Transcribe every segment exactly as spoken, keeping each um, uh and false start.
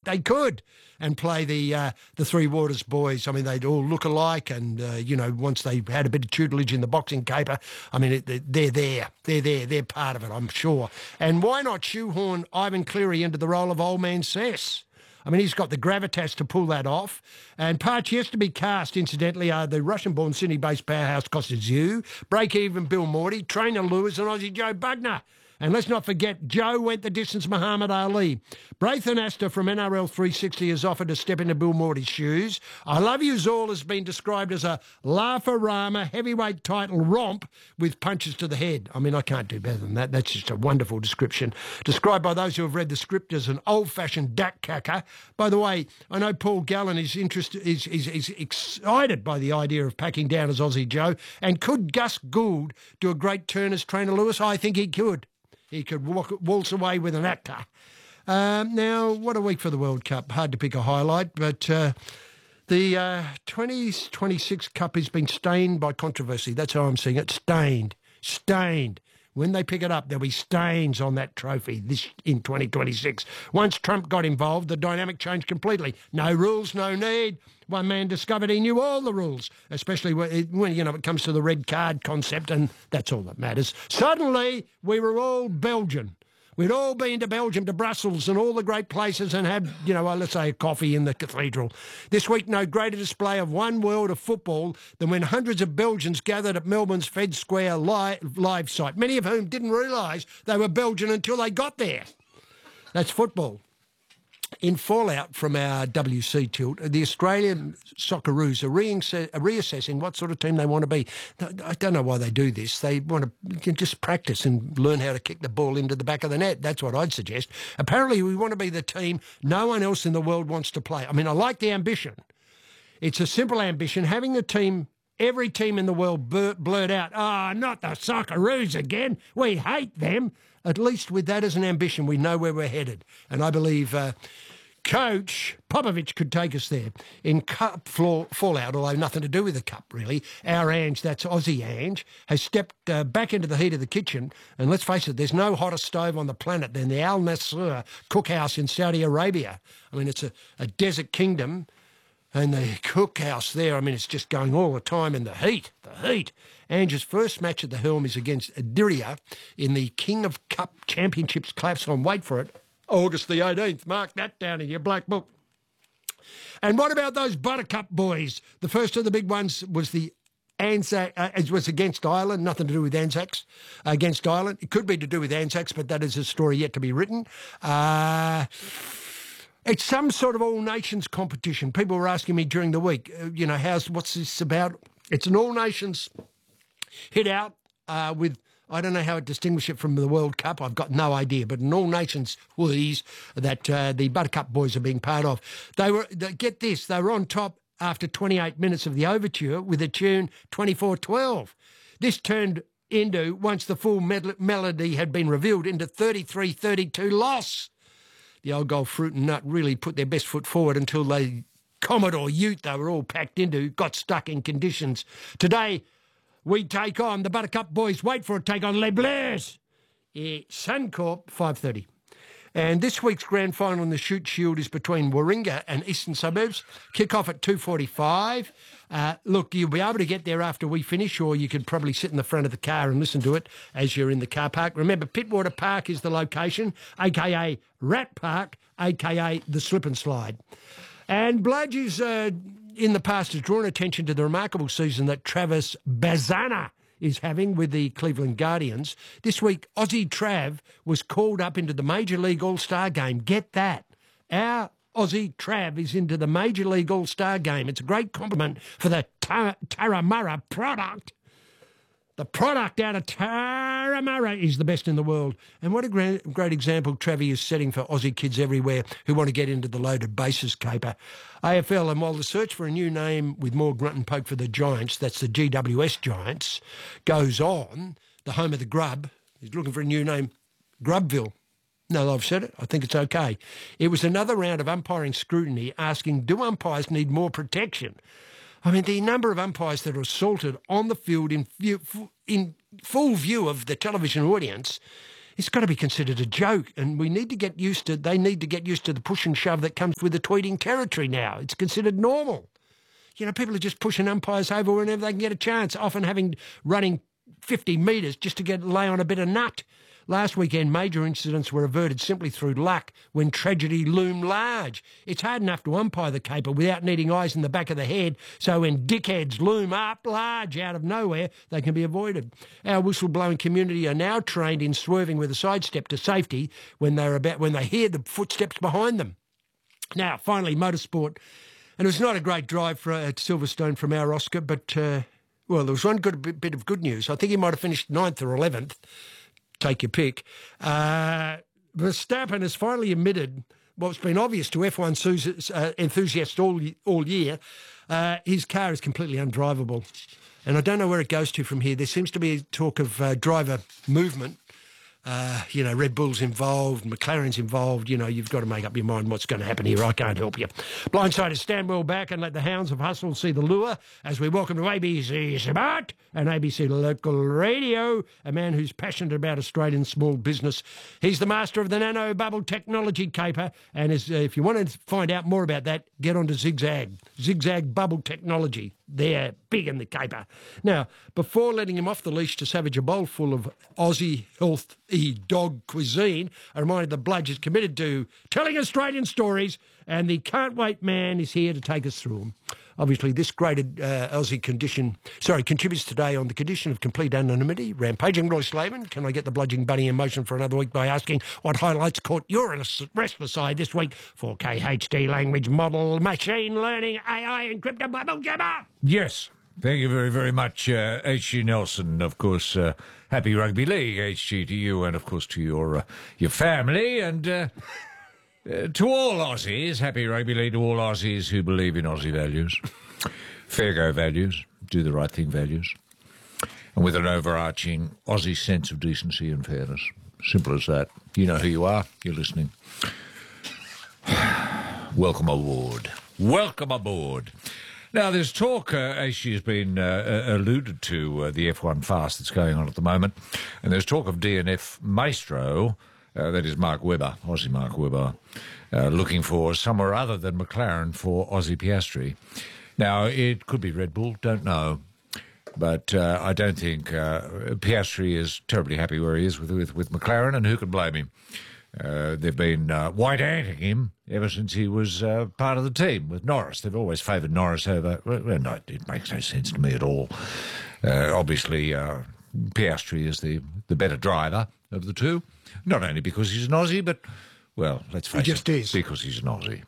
they could, and play the uh, the Three Waters boys. I mean, they'd all look alike, and, uh, you know, once they had a bit of tutelage in the boxing caper, I mean, it, they're there. They're there. They're part of it, I'm sure. And why not shoehorn Ivan Cleary into the role of Old Man Cess? I mean, he's got the gravitas to pull that off. And parts yet to be cast, incidentally, are the Russian-born Sydney-based powerhouse Costa Zhu, break-even Bill Morty, Trainer Lewis and Aussie Joe Bugner. And let's not forget, Joe went the distance, Muhammad Ali. Braithen Astor from N R L three sixty has offered to step into Bill Morty's shoes. I Love Yous All has been described as a laugh-a-rama heavyweight title romp with punches to the head. I mean, I can't do better than that. That's just a wonderful description. Described by those who have read the script as an old-fashioned dak-cacker. By the way, I know Paul Gallen is, interested, is, is, is excited by the idea of packing down as Aussie Joe. And could Gus Gould do a great turn as Trainer Lewis? I think he could. He could walk, waltz away with an actor. Um, now, what a week for the World Cup. Hard to pick a highlight, but uh, the uh, twenty twenty-six Cup has been stained by controversy. That's how I'm seeing it. Stained. Stained. When they pick it up, there'll be stains on that trophy this in twenty twenty-six. Once Trump got involved, the dynamic changed completely. No rules, no need. One man discovered he knew all the rules, especially when, you know, it comes to the red card concept, and that's all that matters. Suddenly, we were all Belgian. We'd all been to Belgium, to Brussels and all the great places and had, you know, let's say a coffee in the cathedral. This week, no greater display of one world of football than when hundreds of Belgians gathered at Melbourne's Fed Square live, live site, many of whom didn't realise they were Belgian until they got there. That's football. In fallout from our W C tilt, the Australian Socceroos are reassessing what sort of team they want to be. I don't know why they do this. They want to just practice and learn how to kick the ball into the back of the net. That's what I'd suggest. Apparently, we want to be the team no one else in the world wants to play. I mean, I like the ambition. It's a simple ambition. Having the team, every team in the world blurt out, oh, not the Socceroos again. We hate them. At least with that as an ambition, we know where we're headed. And I believe uh, Coach Popovich could take us there. In cup floor, fallout, although nothing to do with the cup, really, our Ange, that's Aussie Ange, has stepped uh, back into the heat of the kitchen. And let's face it, there's no hotter stove on the planet than the Al Nasser cookhouse in Saudi Arabia. I mean, it's a, a desert kingdom. And the cookhouse there, I mean, it's just going all the time in the heat, the heat. Ange's first match at the helm is against Adiria in the King of Cup Championships collapse on, wait for it, August the eighteenth. Mark that down in your black book. And what about those Buttercup boys? The first of the big ones was the Anzac, uh, it was against Ireland, nothing to do with Anzacs, uh, against Ireland. It could be to do with Anzacs, but that is a story yet to be written. Uh... It's some sort of all-nations competition. People were asking me during the week, uh, you know, how's what's this about? It's an all-nations hit-out uh, with, I don't know how to distinguish it from the World Cup. I've got no idea, but an all-nations wheeze that uh, the Buttercup boys are being part of. They were, they, get this, they were on top after twenty-eight minutes of the overture with a tune twenty-four twelve. This turned into, once the full med- melody had been revealed, into thirty-three thirty-two loss. The old gold fruit and nut really put their best foot forward until the Commodore Ute they were all packed into got stuck in conditions. Today, we take on the Buttercup boys. Wait for it, take on Les Bleus. Yeah, Suncorp, five thirty. And this week's grand final in the Shute Shield is between Warringah and Eastern Suburbs. Kick off at two forty-five. Uh, look, you'll be able to get there after we finish, or you could probably sit in the front of the car and listen to it as you're in the car park. Remember, Pittwater Park is the location, a k a. Rat Park, a k a the Slip and Slide. And Bludge's, uh, in the past, has drawn attention to the remarkable season that Travis Bazana is having with the Cleveland Guardians. This week, Aussie Trav was called up into the Major League All-Star game. Get that. Our Aussie Trav is into the Major League All-Star game. It's a great compliment for the Tar- Taramara product. The product out of Taramara is the best in the world. And what a great, great example Travie is setting for Aussie kids everywhere who want to get into the loaded bases caper. A F L, and while the search for a new name with more grunt and poke for the Giants, that's the G W S Giants, goes on, the home of the grub, he's looking for a new name, Grubville. No, I've said it. I think it's okay. It was another round of umpiring scrutiny asking, do umpires need more protection? I mean, the number of umpires that are assaulted on the field in, view, in full view of the television audience it's got to be considered a joke, and we need to get used to, they need to get used to the push and shove that comes with the tweeting territory now. It's considered normal. You know, people are just pushing umpires over whenever they can get a chance, often having running fifty metres just to get lay on a bit of nut. Last weekend, major incidents were averted simply through luck when tragedy loomed large. It's hard enough to umpire the caper without needing eyes in the back of the head, so when dickheads loom up large out of nowhere, they can be avoided. Our whistleblowing community are now trained in swerving with a sidestep to safety when they're about when they hear the footsteps behind them. Now, finally, motorsport. And it was not a great drive for uh, Silverstone from our Oscar, but, uh, well, there was one good bit of good news. I think he might have finished ninth or eleventh. Take your pick. Uh, Verstappen has finally admitted what's been obvious to F one uh, enthusiasts all all year. Uh, his car is completely undrivable. And I don't know where it goes to from here. There seems to be talk of uh, driver movement. Uh, you know, Red Bull's involved, McLaren's involved. You know, you've got to make up your mind what's going to happen here. I can't help you. Blindsiders, stand well back and let the hounds of hustle see the lure as we welcome to A B C Smart and A B C Local Radio, a man who's passionate about Australian small business. He's the master of the nano bubble technology caper, and is, uh, if you want to find out more about that, get onto Zigzag. Zigzag Bubble Technology. They're big in the caper. Now, before letting him off the leash to savage a bowl full of Aussie healthy dog cuisine, I reminded the Bludge is committed to telling Australian stories, and the can't wait man is here to take us through them. Obviously, this great uh, Aussie condition, sorry, contributes today on the condition of complete anonymity. Rampaging Roy Slavin, can I get the bludging bunny in motion for another week by asking what highlights caught your restless eye this week for K H D language model, machine learning, A I, and crypto bubble jabber? Yes. Thank you very, very much, uh, H G Nelson. Of course, uh, happy Rugby League, H G, to you and, of course, to your uh, your family. And uh, uh, to all Aussies, happy Rugby League to all Aussies who believe in Aussie values. Fair go values, do the right thing values. And with an overarching Aussie sense of decency and fairness. Simple as that. You know who you are. You're listening. Welcome aboard. Welcome aboard. Now, there's talk, uh, as she's been uh, alluded to, uh, the F one fast that's going on at the moment, and there's talk of D N F Maestro, uh, that is Mark Webber, Aussie Mark Webber, uh, looking for somewhere other than McLaren for Aussie Piastri. Now, it could be Red Bull, don't know, but uh, I don't think uh, Piastri is terribly happy where he is with, with, with McLaren, and who can blame him? Uh, they've been uh, white-anting him ever since he was uh, part of the team with Norris. They've always favoured Norris over... Well, no, it makes no sense to me at all. Uh, obviously, uh, Piastri is the, the better driver of the two, not only because he's an Aussie, but, well, let's face he just it, is. because he's an Aussie.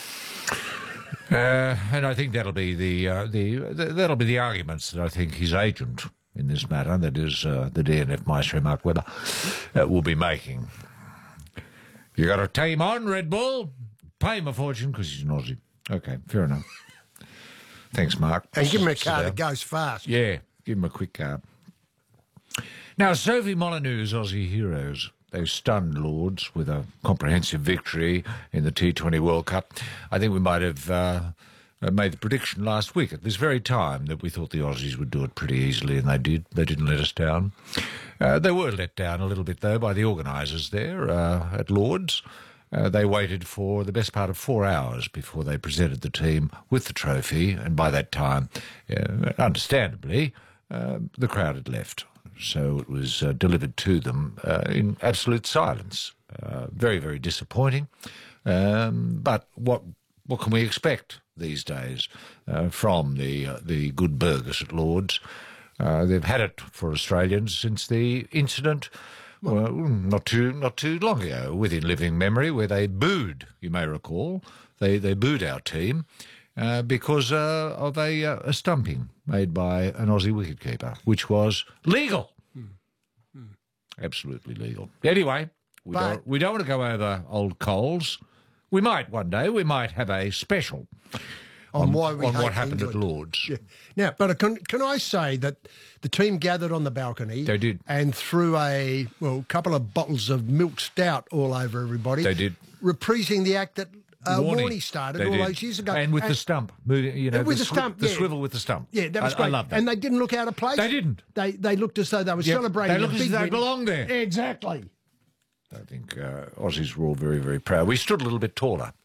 Uh, and I think that'll be the, uh, the, the that'll be the arguments that I think his agent in this matter, that is uh, the D N F Maestro Mark Webber, uh, will be making. You got a team on, Red Bull? Pay him a fortune because he's an Aussie. Okay, fair enough. Thanks, Mark. And give him a car that goes fast. Yeah, give him a quick car. Now, Sophie Molyneux's Aussie heroes, they stunned Lords with a comprehensive victory in the T twenty World Cup. I think we might have uh, made the prediction last week at this very time that we thought the Aussies would do it pretty easily, and they did. They didn't let us down. Uh, they were let down a little bit, though, by the organisers there uh, at Lords. Uh, they waited for the best part of four hours before they presented the team with the trophy, and by that time, uh, understandably, uh, the crowd had left. So it was uh, delivered to them uh, in absolute silence. Uh, very, very disappointing. Um, but what what can we expect these days uh, from the uh, the good burgers at Lords? Uh, they've had it for Australians since the incident, well, not too not too long ago, within living memory, where they booed. You may recall they they booed our team uh, because uh, of a, uh, a stumping made by an Aussie wicketkeeper, which was legal, hmm. Hmm. absolutely legal. Anyway, we but, don't we don't want to go over old coals. We might one day. We might have a special. On, on, why we on what happened England. At Lords. Yeah. Now, but can, can I say that the team gathered on the balcony... They did. And threw a, well, couple of bottles of milk stout all over everybody. They did. Reprising the act that uh, Warney. Warney started They all did. those years ago. And with and, the stump. You know, with the, the stump, The yeah. swivel with the stump. Yeah, that was I, great. I love that. And they didn't look out of place. They didn't. They they looked as though they were yep. celebrating They looked a as big though they win. belonged there. Exactly. I think uh, Aussies were all very, very proud. We stood a little bit taller